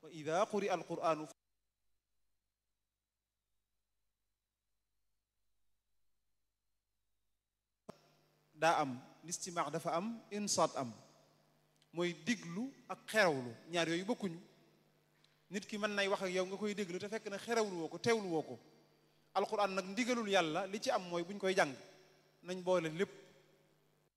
wa ida quri'a alquranu daa am listimaax dafa am insaat am mooy diglu ak xerawlu ñaar yooyu bokkuñu nit ki mën nay wax ak yow nga koy déglu te fekk na xerawlu woo ko teewlu woo ko alquran nag ndigalul yàlla li ci am mooy buñ koy jàng nañ boole lépp